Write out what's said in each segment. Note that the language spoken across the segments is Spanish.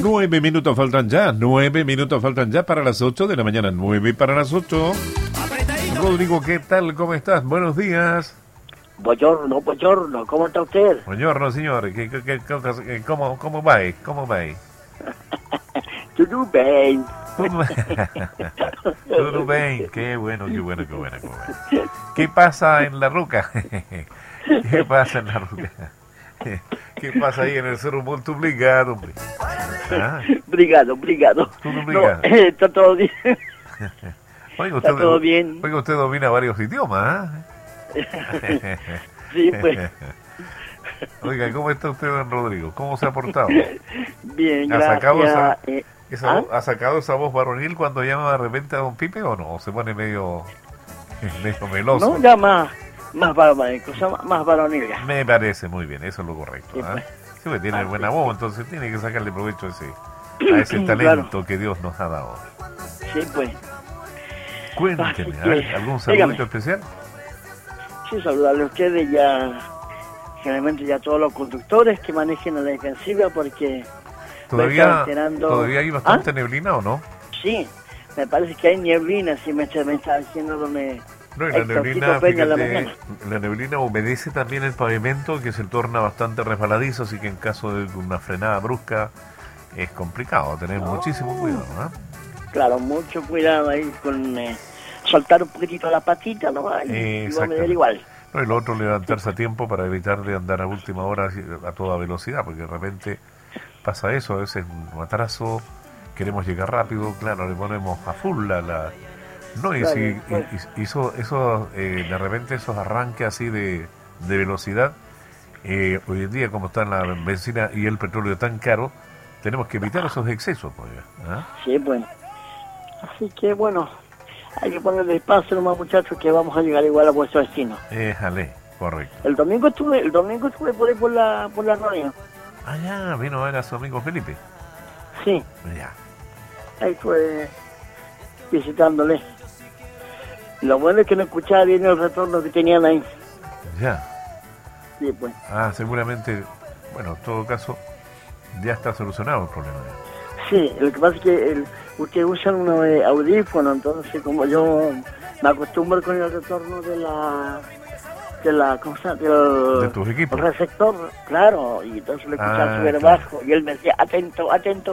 9 minutos faltan ya, 9 minutos faltan ya para las 8 de la mañana, 9 para las 8. Rodrigo, ¿qué tal? ¿Cómo estás? Buenos días. Buongiorno, ¿cómo está usted? Buongiorno, signore, ¿cómo va? ¿Cómo va? Todo bien. Todo bien, qué bueno. ¿Qué pasa en la ruca? ¿Qué pasa en la ruca? ¿Qué pasa ahí en el Cerro Molto Obrigado, hombre? ¿Ah? Obrigado. Todo obrigado. No, está todo bien. Oiga, Está todo bien. Oiga, usted domina varios idiomas, Sí, pues. Oiga, ¿cómo está usted, don Rodrigo? ¿Cómo se ha portado? Bien, ¿Ha sacado gracias. ¿Ha sacado esa voz varonil cuando llama de repente a don Pipe o no? ¿O se pone medio meloso? No, ya más varonil. Me parece muy bien, eso es lo correcto. Sí, pues. Sí, pues tiene buena voz, entonces tiene que sacarle provecho a ese talento Claro. que Dios nos ha dado. Sí, pues. Cuénteme, Así que, ¿algún saludito dígame. especial? Sí, saludarle a ustedes ya, generalmente ya todos los conductores que manejen a la defensiva porque ¿Todavía hay ¿Ah? bastante neblina o no? Sí, me parece que hay neblina, si me está diciendo donde... No, y la Héctor neblina, Tito Peña en la fíjate, mañana. la neblina humedece también el pavimento, que se torna bastante resbaladizo, así que en caso de una frenada brusca es complicado, tener muchísimo cuidado, ¿no? Claro, mucho cuidado ahí con soltar un poquitito la patita, ¿no? Y va a medir igual. No, y lo otro, levantarse a tiempo para evitar de andar a última hora a toda velocidad, porque de repente pasa eso, a veces un atraso, queremos llegar rápido, claro, le ponemos a full no, y Claro, si pues. hizo de repente esos arranques así de velocidad, hoy en día como están la benzina y el petróleo tan caro, tenemos que evitar esos excesos, pues. Sí, bueno. Así que, bueno, hay que ponerle despacio nomás, muchachos, que vamos a llegar igual a vuestro destino. Jale, correcto. El domingo estuve por ahí por la radio. Ah, ya, vino a ver a su amigo Felipe. Sí, Ya. ahí fue visitándole. Lo bueno es que no escuchaba bien el retorno que tenían ahí. Ya. Sí, pues. Seguramente, bueno, en todo caso, ya está solucionado el problema. Sí, lo que pasa es que ustedes usan unos audífonos, entonces como yo me acostumbro con el retorno de la cosa, ¿De tus equipos? receptor, claro, y entonces lo escuchaba súper claro. bajo, y él me decía, atento.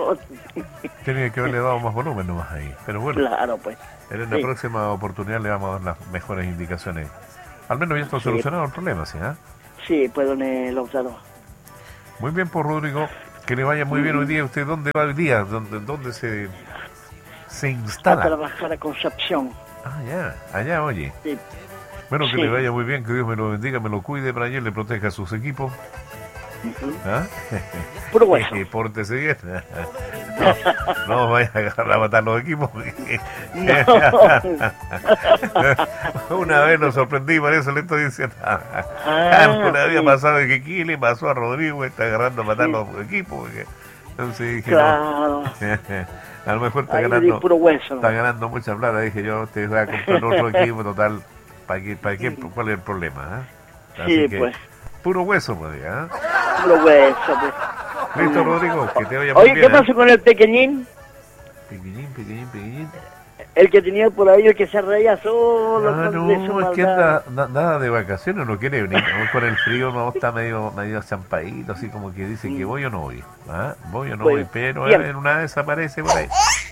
Tenía que haberle dado más volumen nomás ahí. Pero bueno, Claro, pues. en la próxima oportunidad le vamos a dar las mejores indicaciones. Al menos ya está Sí. solucionado el problema, ¿sí? Sí, pues, don Lautaro. Muy bien, por Rodrigo. Que le vaya muy bien hoy día. ¿Usted dónde va hoy día? ¿Dónde se A instala? trabajar a Concepción. Ya, allá, oye. Sí. Bueno, que Sí. le vaya muy bien, que Dios me lo bendiga, me lo cuide para ayer, le proteja a sus equipos. Puro hueso. Y pórtese bien. No vaya a agarrar a matar los equipos. Una vez nos sorprendí, por eso le estoy diciendo. Una había sí. pasado de que ¿qué le pasó a Rodrigo? Está agarrando a matar los equipos. Porque... Entonces dije, Claro. a lo mejor está Ahí le di ganando, puro hueso. está ganando mucha plata. Dije yo, te voy a comprar otro equipo, total. ¿Para qué? ¿Cuál es el problema? Así Sí, que, pues. puro hueso, pues. Puro hueso, pues. Listo, Rodrigo, que te vaya muy Oye, bien. ¿qué pasó con el pequeñín? Pequeñín. El que tenía por ahí, el que se reía solo. de su No, es que maldad. anda nada de vacaciones, no quiere venir. Aún con el frío no está medio champadito, así como que dice que voy o no voy. Voy o no Pues, voy, pero bien. en una desaparece por ahí.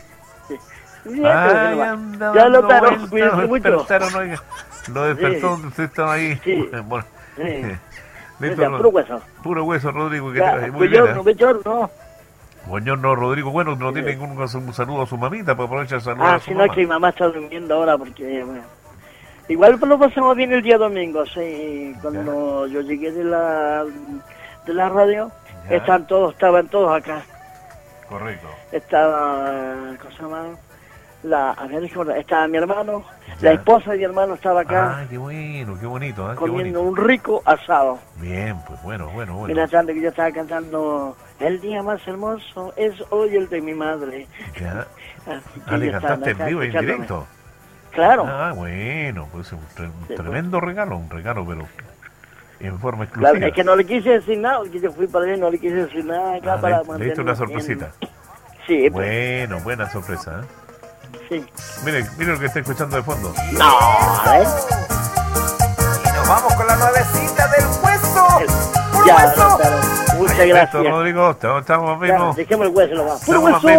Ya, Anda lo dando taró, vueltas, cuídense lo mucho. despertaron, oiga. Lo despertó Sí. donde usted estaba ahí. Sí. Bueno, Sí. listo, Puro hueso. Puro hueso, Rodrigo, que Ya, te vaya muy bien. buongiorno. Buongiorno, Rodrigo. Bueno, no tiene un saludo a su mamita, para aprovechar el saludo a su Si no, mamá. es que mi mamá está durmiendo ahora porque, bueno. Igual lo pasamos bien el día domingo, sí. Cuando yo llegué de la radio, Ya. estaban todos acá. Correcto. Estaba, ¿cómo se llama? Estaba mi hermano, Ya. la esposa de mi hermano estaba acá Qué bueno, qué bonito, qué comiendo bonito. un rico asado. Bien, pues bueno. Mientras tanto que yo estaba cantando, el día más hermoso es hoy el de mi madre. Ya. Así que Le ellos estaban cantaste en acá vivo y en escuchándome. directo. Claro, Bueno, pues un Sí, tremendo regalo, pero en forma exclusiva. claro, es que no le quise decir nada, porque yo fui para allá y no le quise decir nada acá para Le diste una mantenerme sorpresita. Sí. Bueno, buena sorpresa, ¿eh? Sí. Mire lo que está escuchando de fondo. No, a ver. Y nos vamos con la nuevecita del hueso. ¡Puro Ya, hueso! claro. Muchas Ahí está, gracias. Rodrigo, estamos Ya, mismos. dejemos el hueso nomás. ¡Puro Estamos hueso!